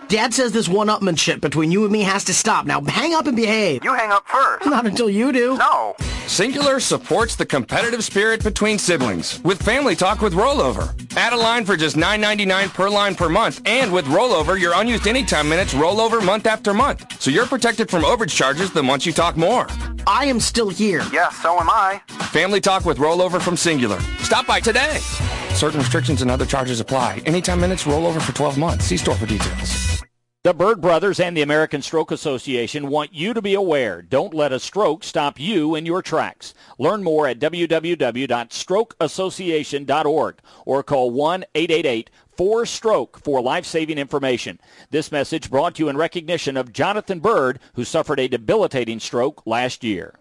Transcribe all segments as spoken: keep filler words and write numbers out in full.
Dad says this one-upmanship between you and me has to stop. Now hang up and behave. You hang up first. Not until you do. No. Cingular supports the competitive spirit between siblings with Family Talk with Rollover. Add a line for just nine ninety-nine per line per month, and with Rollover, your unused anytime minutes roll over month after month, so you're protected from overage charges the months you talk more. I am still here. Yeah, so am I. Family Talk with Rollover from Cingular. Stop by today. Certain restrictions and other charges apply. Anytime minutes roll over for twelve months. See store for details. The Bird Brothers and the American Stroke Association want you to be aware. Don't let a stroke stop you in your tracks. Learn more at w w w dot stroke association dot org or call one eight eight eight four stroke for life-saving information. This message brought to you in recognition of Jonathan Bird, who suffered a debilitating stroke last year.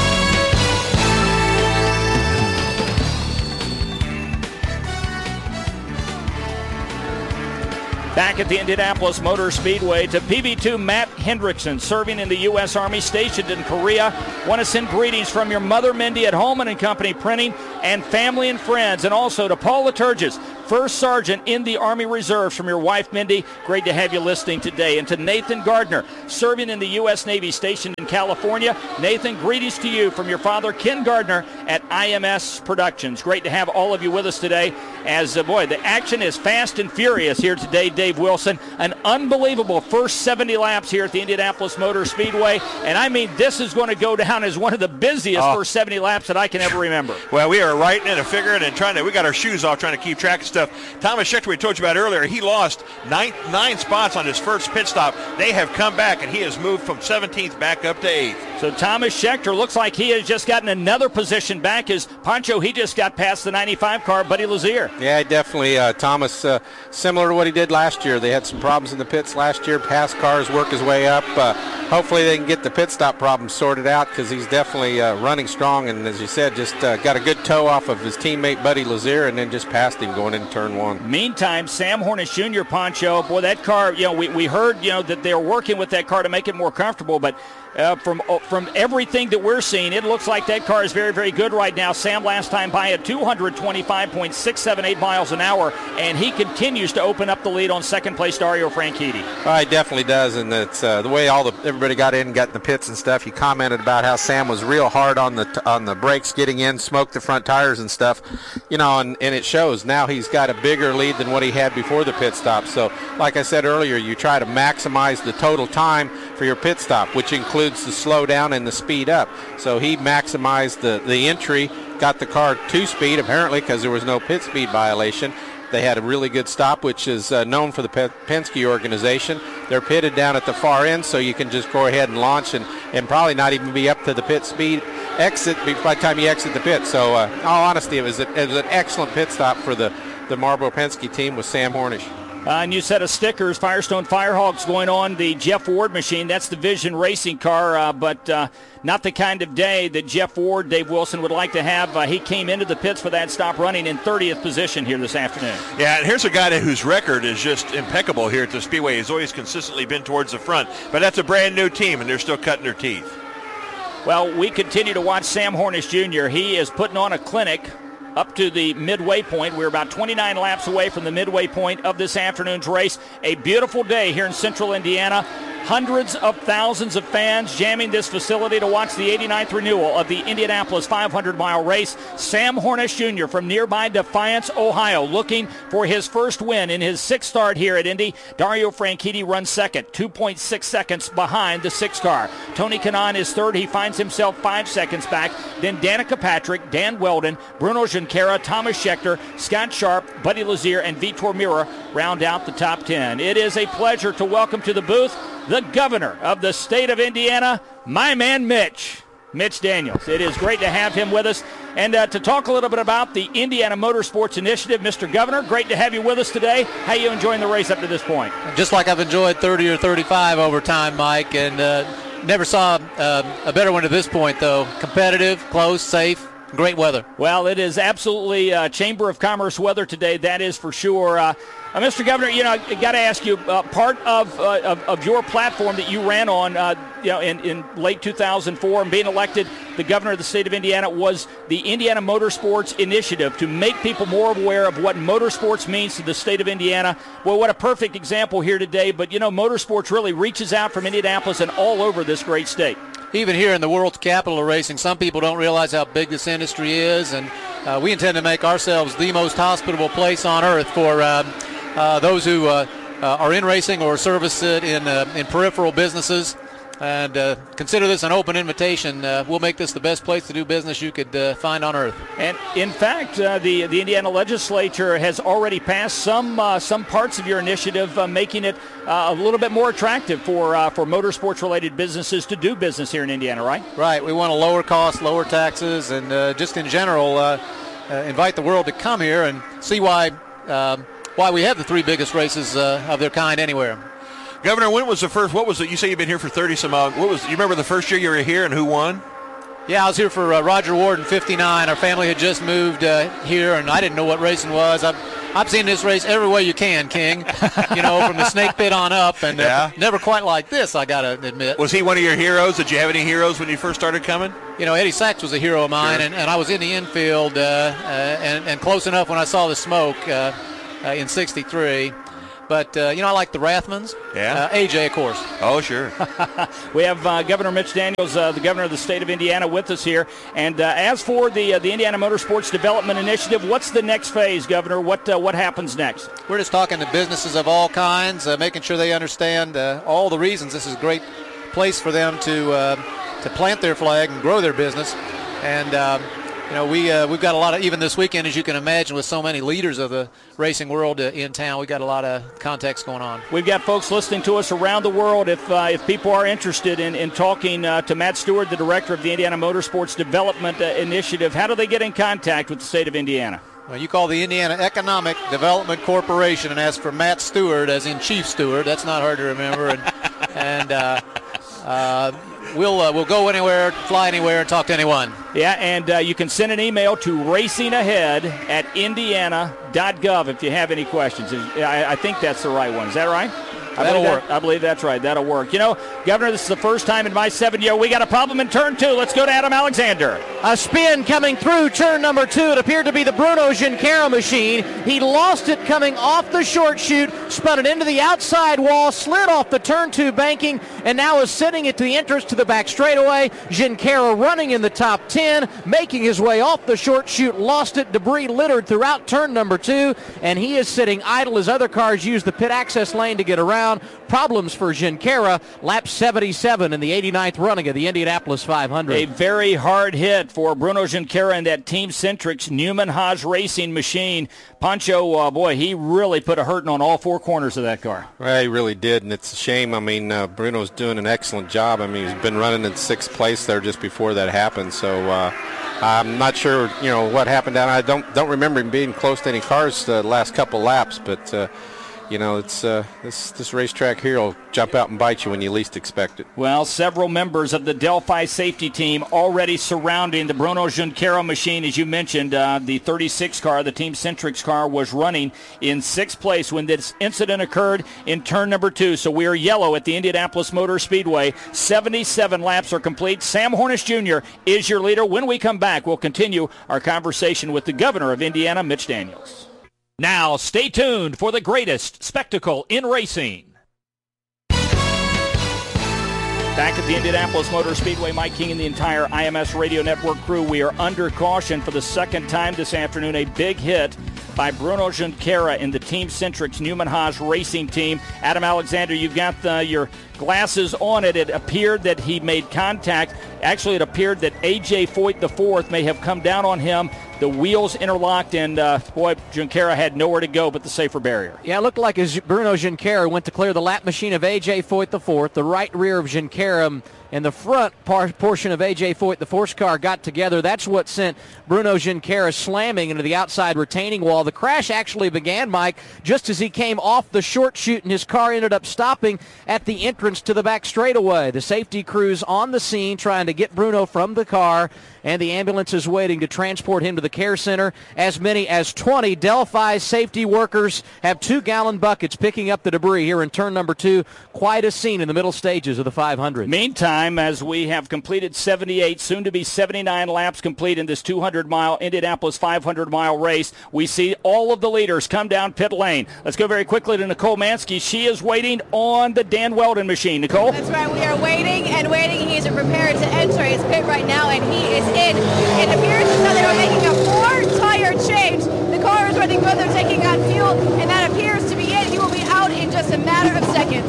Back at the Indianapolis Motor Speedway to P B two Matt Hendrickson, serving in the U S Army stationed in Korea. Want to send greetings from your mother, Mindy, at Holman and Company Printing, and family and friends, and also to Paul Liturgis, First Sergeant in the Army Reserves, from your wife, Mindy. Great to have you listening today. And to Nathan Gardner, serving in the U S Navy stationed in California. Nathan, greetings to you from your father, Ken Gardner, at I M S Productions. Great to have all of you with us today. As, uh, boy, the action is fast and furious here today, Dave Wilson. An unbelievable first seventy laps here at the Indianapolis Motor Speedway. And I mean, this is going to go down as one of the busiest oh. first seventy laps that I can ever remember. Well, we are writing and figuring and trying to, we got our shoes off trying to keep track of stuff. Thomas Schechter, we told you about earlier, he lost nine, nine spots on his first pit stop. They have come back, and he has moved from seventeenth back up to eighth. So Thomas Schechter looks like he has just gotten another position back. As Pancho, he just got past the ninety-five car, Buddy Lazier. Yeah, definitely. Uh, Thomas, uh, similar to what he did last year. They had some problems in the pits last year. Past cars work his way up. Uh, hopefully they can get the pit stop problem sorted out, because he's definitely uh, running strong. And as you said, just uh, got a good toe off of his teammate Buddy Lazier, and then just passed him going into turn one. Meantime, Sam Hornish Junior, Pancho, boy, that car, you know, we, we heard, you know, that they were working with that car to make it more comfortable, but uh, from from everything that we're seeing, it looks like that car is very, very good right now. Sam last time by at two twenty-five point six seven eight miles an hour, and he continues to open up the lead on second place Dario Franchitti. Well, he definitely does, and it's uh, the way all the everybody got in, got in the pits and stuff. He commented about how Sam was real hard on the on the brakes getting in, smoked the front tires and stuff, you know, and, and it shows. Now he's got a bigger lead than what he had before the pit stop. So, like I said earlier, you try to maximize the total time for your pit stop, which includes the slow down and the speed up. So he maximized the, the entry, got the car two speed apparently because there was no pit speed violation. They had a really good stop, which is uh, known for the Penske organization. They're pitted down at the far end, so you can just go ahead and launch and, and probably not even be up to the pit speed exit by the time you exit the pit. So, uh, in all honesty, it was, a, it was an excellent pit stop for the, the Marlboro Penske team with Sam Hornish. Uh, new set of stickers, Firestone Firehawks going on the Jeff Ward machine. That's the Vision racing car, uh, but uh, not the kind of day that Jeff Ward, Dave Wilson, would like to have. Uh, he came into the pits for that stop running in thirtieth position here this afternoon. Yeah, and here's a guy whose record is just impeccable here at the Speedway. He's always consistently been towards the front, but that's a brand new team, and they're still cutting their teeth. Well, we continue to watch Sam Hornish Junior He is putting on a clinic up to the midway point. We're about twenty-nine laps away from the midway point of this afternoon's race. A beautiful day here in central Indiana. Hundreds of thousands of fans jamming this facility to watch the eighty-ninth renewal of the Indianapolis five hundred mile race. Sam Hornish Junior from nearby Defiance, Ohio, looking for his first win in his sixth start here at Indy. Dario Franchitti runs second, two point six seconds behind the sixth car. Tony Kanaan is third. He finds himself five seconds back. Then Danica Patrick, Dan Weldon, Bruno Junqueira, Thomas Schechter, Scott Sharp, Buddy Lazier, and Vitor Mira round out the top ten. It is a pleasure to welcome to the booth the governor of the state of Indiana, my man Mitch, Mitch Daniels. It is great to have him with us. And uh, to talk a little bit about the Indiana Motorsports Initiative, Mister Governor, great to have you with us today. How are you enjoying the race up to this point? Just like I've enjoyed thirty or thirty-five over time, Mike, and uh, never saw uh, a better one to this point, though. Competitive, close, safe. Great weather. Well, it is absolutely uh, Chamber of Commerce weather today, that is for sure. Uh, Uh, Mister Governor, you know, I got to ask you, uh, part of, uh, of of your platform that you ran on, uh, you know, in, in late two thousand four and being elected the governor of the state of Indiana was the Indiana Motorsports Initiative to make people more aware of what motorsports means to the state of Indiana. Well, what a perfect example here today. But, you know, motorsports really reaches out from Indianapolis and all over this great state. Even here in the world's capital of racing, some people don't realize how big this industry is, and uh, we intend to make ourselves the most hospitable place on earth for uh, uh, those who uh, uh, are in racing or service it in, uh, in peripheral businesses. And uh, consider this an open invitation. Uh, we'll make this the best place to do business you could uh, find on earth. And in fact, uh, the the Indiana legislature has already passed some uh, some parts of your initiative, uh, making it uh, a little bit more attractive for uh, for motorsports-related businesses to do business here in Indiana, right? Right. We want to lower costs, lower taxes, and uh, just in general, uh, uh, invite the world to come here and see why um, why we have the three biggest races uh, of their kind anywhere. Governor, when was the first, what was it? You say you've been here for thirty some odd. What was, you remember the first year you were here and who won? Yeah, I was here for uh, Roger Ward in fifty-nine. Our family had just moved uh, here, and I didn't know what racing was. I've, I've seen this race every way you can, King, you know, from the snake pit on up, and uh, yeah. never quite like this, I got to admit. Was he one of your heroes? Did you have any heroes when you first started coming? You know, Eddie Sachs was a hero of mine, Sure. and, and I was in the infield uh, uh, and, and close enough when I saw the smoke uh, uh, in sixty-three. But, uh, you know, I like the Rathmans. Yeah. Uh, A J, of course. Oh, sure. We have uh, Governor Mitch Daniels, uh, the governor of the state of Indiana, with us here. And uh, as for the uh, the Indiana Motorsports Development Initiative, what's the next phase, Governor? What uh, what happens next? We're just talking to businesses of all kinds, uh, making sure they understand uh, all the reasons this is a great place for them to uh, to plant their flag and grow their business. And, um, you know, we, uh, we've got a lot of, even this weekend, as you can imagine, with so many leaders of the racing world uh, in town, we've got a lot of contacts going on. We've got folks listening to us around the world. If uh, if people are interested in, in talking uh, to Matt Stewart, the director of the Indiana Motorsports Development uh, Initiative, how do they get in contact with the state of Indiana? Well, you call the Indiana Economic Development Corporation and ask for Matt Stewart, as in Chief Stewart. That's not hard to remember. And, and uh, uh, we'll uh, we'll go anywhere, fly anywhere, and talk to anyone. Yeah, and uh, you can send an email to racingahead at indiana dot gov if you have any questions. I, I think that's the right one. Is that right? I That'll believe work. That, I believe that's right. That'll work. You know, Governor, this is the first time in my seven year we got a problem in turn two. Let's go to Adam Alexander. A spin coming through turn number two. It appeared to be the Bruno Giancarlo machine. He lost it coming off the short chute, spun it into the outside wall, slid off the turn two banking, and now is sitting at the entrance to the back straightaway. Giancarlo running in the top ten, making his way off the short chute, lost it, debris littered throughout turn number two, and he is sitting idle as other cars use the pit access lane to get around. Problems for Giancarlo, lap seventy-seven in the eighty-ninth running of the Indianapolis five hundred. A very hard hit for Bruno Giancarlo and that Team Centric's Newman Haas racing machine. Pancho, uh, boy, he really put a hurting on all four corners of that car. Well, he really did, and it's a shame. I mean, uh, Bruno's doing an excellent job. I mean, he's been running in sixth place there just before that happened, so uh, I'm not sure, you know, what happened down. I don't don't remember him being close to any cars the last couple laps, but uh, you know, it's uh, this this racetrack here will jump out and bite you when you least expect it. Well, several members of the Delphi safety team already surrounding the Bruno Giancarlo machine. As you mentioned, uh, the thirty-six car, the Team Centric's car, was running in sixth place when this incident occurred in turn number two. So we are yellow at the Indianapolis Motor Speedway. seventy-seven laps are complete. Sam Hornish Junior is your leader. When we come back, we'll continue our conversation with the governor of Indiana, Mitch Daniels. Now, stay tuned for the greatest spectacle in racing. Back at the Indianapolis Motor Speedway, Mike King and the entire I M S Radio Network crew, we are under caution for the second time this afternoon. A big hit by Bruno Giancarlo in the Team Centric's Newman Haas racing team. Adam Alexander, you've got the, your glasses on it. It appeared that he made contact. Actually, it appeared that A J Foyt the fourth may have come down on him. The wheels interlocked, and, uh, boy, Giancarlo had nowhere to go but the safer barrier. Yeah, it looked like as Bruno Giancarlo went to clear the lap machine of A J Foyt the fourth, the right rear of Giancarlo and the front par- portion of A J Foyt, the force car, got together. That's what sent Bruno Junqueira slamming into the outside retaining wall. The crash actually began, Mike, just as he came off the short chute, and his car ended up stopping at the entrance to the back straightaway. The safety crews on the scene trying to get Bruno from the car, and the ambulance is waiting to transport him to the care center. As many as twenty Delphi safety workers have two-gallon buckets picking up the debris here in turn number two. Quite a scene in the middle stages of the five hundred. Meantime, as we have completed seventy-eight, soon to be seventy-nine laps complete in this two hundred mile Indianapolis five hundred mile race, we see all of the leaders come down pit lane. Let's go very quickly to Nicole Mansky. She is waiting on the Dan Weldon machine. Nicole? That's right. We are waiting and waiting. He is prepared to enter his pit right now, and he is in. It appears as though they were making a four-tire change. The car is running good. They're taking on fuel, and that appears to be it. He will be out in just a matter of seconds.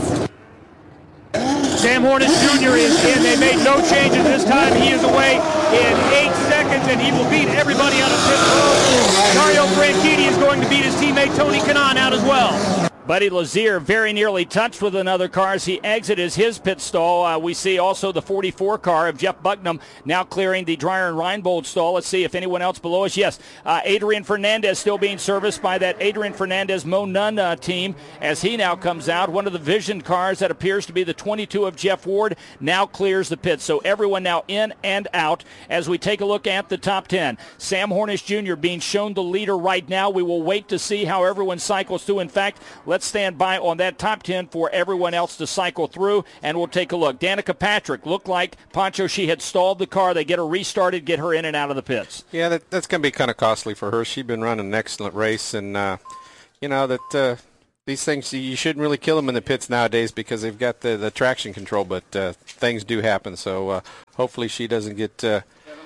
Sam Hornish Junior is in. They made no changes this time. He is away in eight seconds, and he will beat everybody out of pit road. Dario Franchitti is going to beat his teammate Tony Kanaan out as well. Buddy Lazier very nearly touched with another car as he exited his pit stall. Uh, we see also the forty-four car of Jeff Bucknam now clearing the Dreyer and Reinbold stall. Let's see if anyone else below us. Yes, uh, Adrian Fernandez still being serviced by that Adrian Fernandez Mo Nunn uh, team as he now comes out. One of the Vision cars that appears to be the twenty-two of Jeff Ward now clears the pit. So everyone now in and out as we take a look at the top ten. Sam Hornish Junior being shown the leader right now. We will wait to see how everyone cycles through. In fact, let's stand by on that top ten for everyone else to cycle through, and we'll take a look. Danica Patrick looked like, Pancho, she had stalled the car. They get her restarted, get her in and out of the pits. Yeah, that, that's going to be kind of costly for her. She's been running an excellent race, and, uh, you know, that uh, these things, you shouldn't really kill them in the pits nowadays because they've got the, the traction control, but uh, things do happen. So uh, hopefully she doesn't get uh,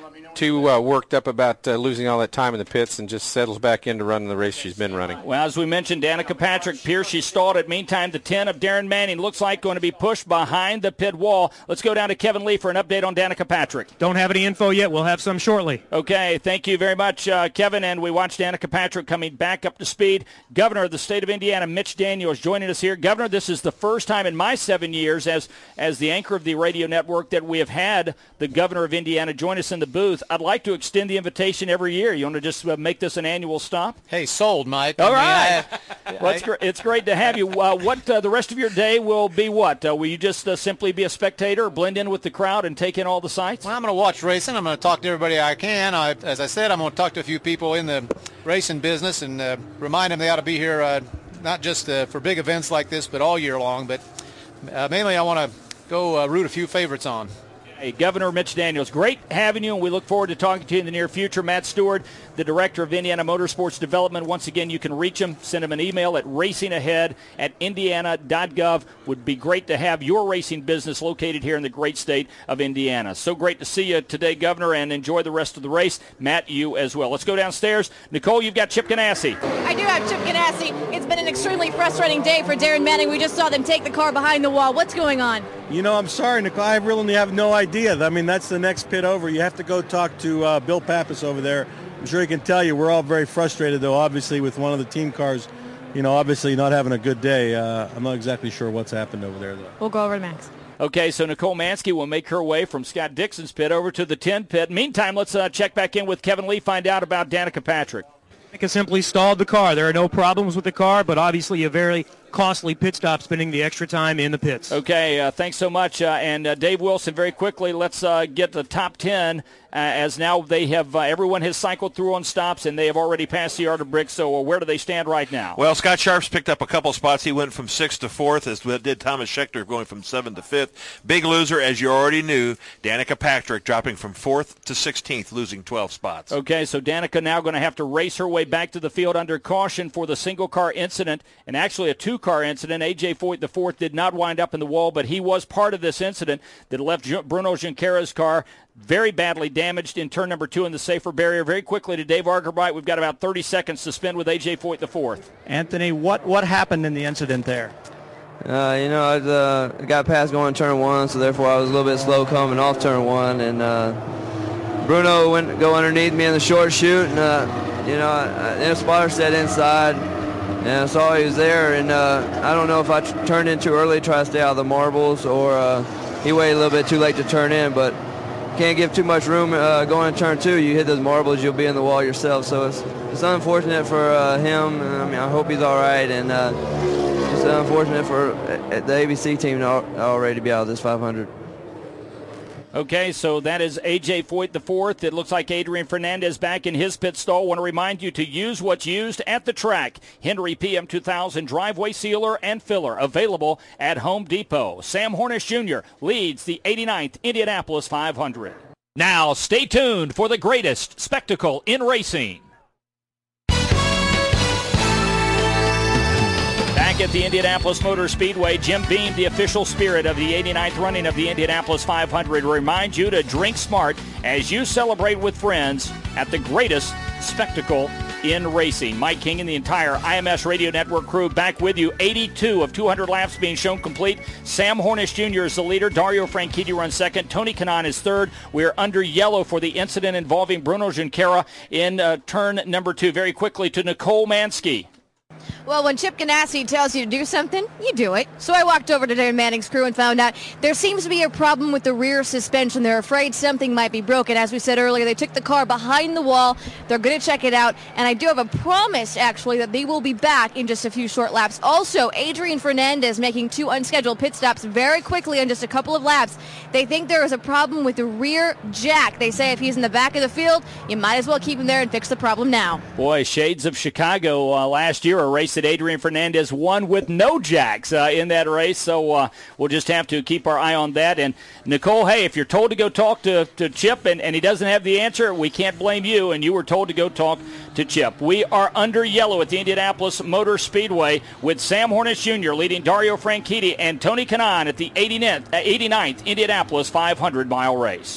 too uh, worked up about uh, losing all that time in the pits and just settles back into running the race she's been running. Well, as we mentioned, Danica Patrick Pierce, she stalled it. Meantime, the ten of Darren Manning looks like going to be pushed behind the pit wall. Let's go down to Kevin Lee for an update on Danica Patrick. Don't have any info yet. We'll have some shortly. Okay, thank you very much, uh, Kevin. And we watch Danica Patrick coming back up to speed. Governor of the state of Indiana, Mitch Daniels, joining us here. Governor, this is the first time in my seven years as, as the anchor of the radio network that we have had the governor of Indiana join us in the booth. I'd like to extend the invitation every year. You want to just uh, make this an annual stop? Hey, sold, Mike. All I right. mean, I, well, it's, gr- it's great to have you. Uh, what uh, the rest of your day will be what? Uh, will you just uh, simply be a spectator, blend in with the crowd, and take in all the sights? Well, I'm going to watch racing. I'm going to talk to everybody I can. I, as I said, I'm going to talk to a few people in the racing business and uh, remind them they ought to be here uh, not just uh, for big events like this, but all year long. But uh, mainly I want to go uh, root a few favorites on. Hey, Governor Mitch Daniels, great having you, and we look forward to talking to you in the near future. Matt Stewart, the Director of Indiana Motorsports Development. Once again, you can reach him. Send him an email at racingahead at indiana dot gov. Would be great to have your racing business located here in the great state of Indiana. So great to see you today, Governor, and enjoy the rest of the race. Matt, you as well. Let's go downstairs. Nicole, you've got Chip Ganassi. I do have Chip Ganassi. It's been an extremely frustrating day for Darren Manning. We just saw them take the car behind the wall. What's going on? You know, I'm sorry, Nicole. I really have no idea. I mean, that's the next pit over. You have to go talk to uh, Bill Pappas over there. I'm sure he can tell you. We're all very frustrated, though, obviously, with one of the team cars, you know, obviously not having a good day. Uh, I'm not exactly sure what's happened over there, though. We'll go over to Max. Okay, so Nicole Mansky will make her way from Scott Dixon's pit over to the ten pit. Meantime, let's uh, check back in with Kevin Lee, find out about Danica Patrick. Danica simply stalled the car. There are no problems with the car, but obviously a very costly pit stop, spending the extra time in the pits. Okay, uh, thanks so much. Uh, and uh, Dave Wilson, very quickly, let's uh, get the top ten, uh, as now they have, uh, everyone has cycled through on stops, and they have already passed the Art of Bricks. So uh, where do they stand right now? Well, Scott Sharp's picked up a couple spots. He went from sixth to fourth, as did Thomas Schechter, going from seventh to fifth. Big loser, as you already knew, Danica Patrick dropping from fourth to sixteenth, losing twelve spots. Okay, so Danica now going to have to race her way back to the field under caution for the single-car incident, and actually a two-car incident. A J Foyt the fourth did not wind up in the wall, but he was part of this incident that left Bruno Junqueira's car very badly damaged in turn number two in the safer barrier. Very quickly to Dave Argerbright. We've got about thirty seconds to spend with A J Foyt the fourth. Anthony, what, what happened in the incident there? Uh, you know, I uh, got past going turn one, so therefore I was a little bit slow coming off turn one, and uh, Bruno went go underneath me in the short chute, and uh, you know, I, and a spotter set inside. And I saw he was there, and uh, I don't know if I t- turned in too early, try to stay out of the marbles, or uh, he waited a little bit too late to turn in, but can't give too much room uh, going in turn two. You hit those marbles, you'll be in the wall yourself. So it's it's unfortunate for uh, him. I mean, I hope he's all right, and uh, it's unfortunate for uh, the A B C team already to be out of this five hundred. Okay, so that is A J Foyt the fourth. It looks like Adrian Fernandez back in his pit stall. Want to remind you to use what's used at the track. Henry P M two thousand driveway sealer and filler available at Home Depot. Sam Hornish Junior leads the eighty-ninth Indianapolis five hundred. Now stay tuned for the greatest spectacle in racing. Back at the Indianapolis Motor Speedway, Jim Beam, the official spirit of the eighty-ninth running of the Indianapolis five hundred, reminds you to drink smart as you celebrate with friends at the greatest spectacle in racing. Mike King and the entire I M S Radio Network crew back with you. eighty-two of two hundred laps being shown complete. Sam Hornish Junior is the leader. Dario Franchitti runs second. Tony Kanaan is third. We're under yellow for the incident involving Bruno Junqueira in uh, turn number two. Very quickly to Nicole Mansky. Well, when Chip Ganassi tells you to do something, you do it. So I walked over to David Manning's crew and found out there seems to be a problem with the rear suspension. They're afraid something might be broken. As we said earlier, they took the car behind the wall. They're going to check it out. And I do have a promise, actually, that they will be back in just a few short laps. Also, Adrian Fernandez making two unscheduled pit stops very quickly in just a couple of laps. They think there is a problem with the rear jack. They say if he's in the back of the field, you might as well keep him there and fix the problem now. Boy, shades of Chicago uh, last year, a race that Adrian Fernandez won with no jacks uh, in that race, so uh, we'll just have to keep our eye on that. And Nicole, hey, if you're told to go talk to, to Chip and, and he doesn't have the answer, we can't blame you, and you were told to go talk to Chip. We are under yellow at the Indianapolis Motor Speedway with Sam Hornish Junior leading Dario Franchitti and Tony Kanaan at the eighty-ninth, eighty-ninth Indianapolis five hundred mile race.